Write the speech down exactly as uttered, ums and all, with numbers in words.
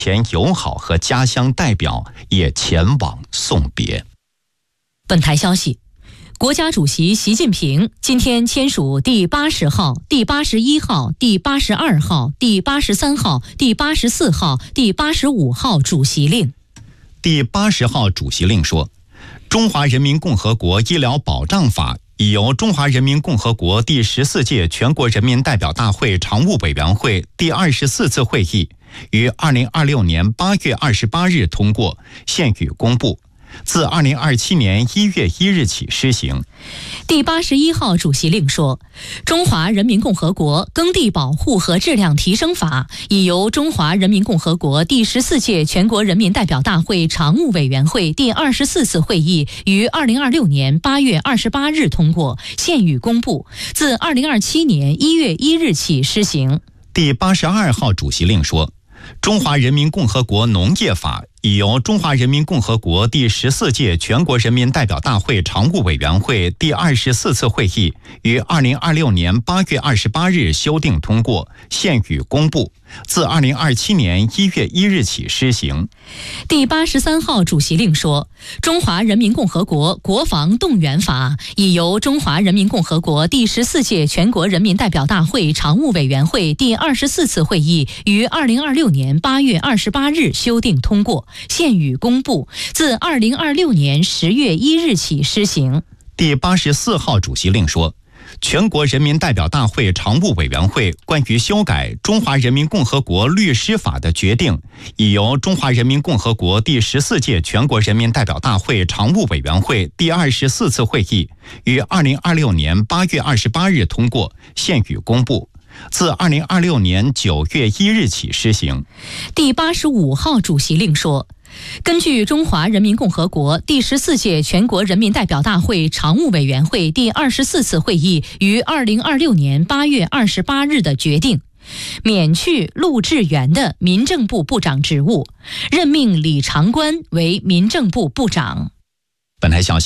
前友好和家乡代表也前往送别。 本台消息，国家主席习近平今天签署第八十号、第八十一号、第八十二号、第八十三号、第八十四号、第八十五号主席令。 第八十号主席令说，中华人民共和国医疗保障法已由中华人民共和国第十四届全国人民代表大会常务委员会第二十四次会议于二零二六年八月二十八日通过，现予公布，自二零二七年一月一日起施行。 第八十一号主席令说，中华人民共和国耕地保护和质量提升法已由中华人民共和国第十四届全国人民代表大会常务委员会第二十四次会议于二零二六年八月二十八日通过，现予公布，自二零二七年一月一日起施行。 第八十二号主席令说，中华人民共和国农业法已由中华人民共和国第十四届全国人民代表大会常务委员会第二十四次会议于二零二六年八月二十八日修订通过，现予公布，自二零二七年一月一日起施行。 第八十三号主席令说，中华人民共和国国防动员法已由中华人民共和国第十四届全国人民代表大会常务委员会第二十四次会议于二零二六年八月二十八日修订通过，现予公布，自二零二六年十月一日起施行。 第八十四号主席令说，全国人民代表大会常务委员会关于修改中华人民共和国律师法的决定已由中华人民共和国第十四届全国人民代表大会常务委员会第二十四次会议于二零二六年八月二十八日通过，现予公布，自二零二六年九月一日起施行。 第八十五号主席令说，根据中华人民共和国第十四届全国人民代表大会常务委员会第二十四次会议于二零二六年八月二十八日的决定，免去陆志源的民政部部长职务，任命李长官为民政部部长。 本台消息。